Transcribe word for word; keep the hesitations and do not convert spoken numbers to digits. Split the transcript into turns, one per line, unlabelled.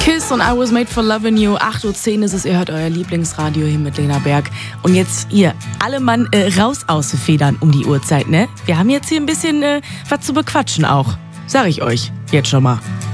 Kiss und I Was Made for Loving You. acht Uhr zehn ist es, ihr hört euer Lieblingsradio hier mit Lena Berg. Und jetzt ihr, alle Mann äh, raus aus den Federn um die Uhrzeit, ne? Wir haben jetzt hier ein bisschen äh, was zu bequatschen auch. Sag ich euch, jetzt schon mal.